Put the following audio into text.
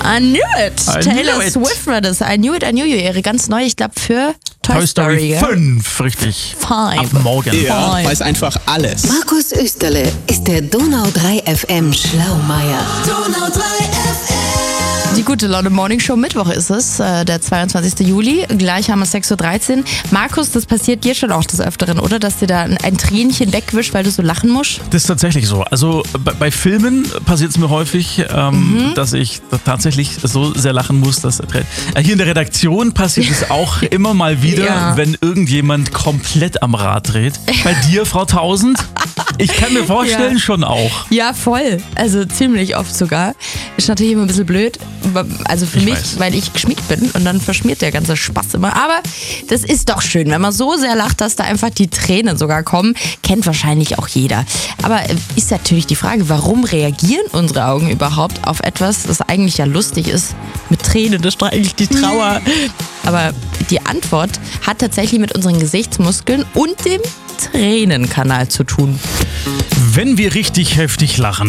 I knew it. Taylor Swift war das. I knew it, I knew you. Ihre ganz neue, ich glaube, für Toy Story 5, richtig. 5. Ab morgen. Ja, weiß einfach alles. Markus Österle ist der Donau 3 FM Schlaumeier. Donau 3 FM. Die gute Laune Morning Show, Mittwoch ist es, der 22. Juli. Gleich haben wir 6.13 Uhr. Markus, das passiert dir schon auch des Öfteren, oder? Dass dir da ein Tränchen wegwischt, weil du so lachen musst? Das ist tatsächlich so. Also bei Filmen passiert es mir häufig, dass ich tatsächlich so sehr lachen muss, dass hier in der Redaktion passiert es auch immer mal wieder, wenn irgendjemand komplett am Rad dreht. Bei dir, Frau 1000? Ich kann mir vorstellen, schon auch. Ja, voll. Also ziemlich oft sogar. Ist natürlich immer ein bisschen blöd. Also für mich, weil ich geschminkt bin und dann verschmiert der ganze Spaß immer. Aber das ist doch schön, wenn man so sehr lacht, dass da einfach die Tränen sogar kommen. Kennt wahrscheinlich auch jeder. Aber ist natürlich die Frage, warum reagieren unsere Augen überhaupt auf etwas, das eigentlich ja lustig ist? Mit Tränen, das ist doch eigentlich die Trauer. Aber die Antwort hat tatsächlich mit unseren Gesichtsmuskeln und dem Tränenkanal zu tun. Wenn wir richtig heftig lachen,